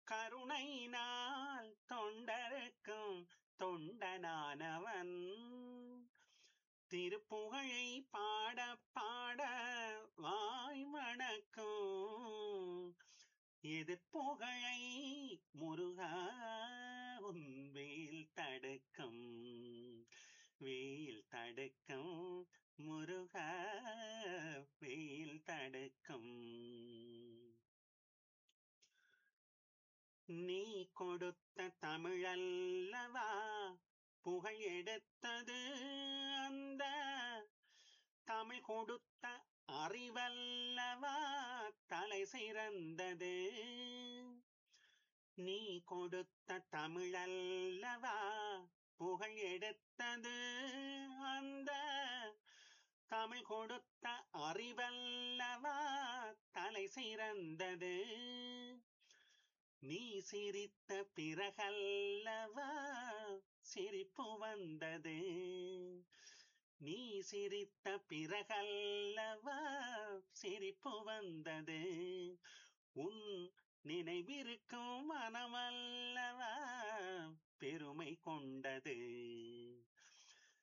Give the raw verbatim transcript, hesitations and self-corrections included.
கருணையினால் தொண்டருக்கும் தொண்டனானவன் திருப்புகழை பாட பாட வாய் மணக்கும் எதிர்ப்புகழை முருகா உன் வேல் தடுக்கும் வேல் தடுக்கும் முருகா வேல் தடுக்கும் நீ கொடுத்த தமிழல்லவா புகழ் எடுத்தது அந்த தமிழ் கொடுத்த அறிவல்லவா தலை சிறந்தது நீ கொடுத்த தமிழல்லவா புகழ் எடுத்தது அந்த தமிழ் கொடுத்த அறிவல்லவா தலை சிறந்தது நீ சிரித்த பிறகல்லவா சிரிப்பு வந்தது நீ சிரித்த பிறகல்லவா சிரிப்பு வந்தது உன் நினைவிருக்கும் மனமல்லவா பெருமை கொண்டது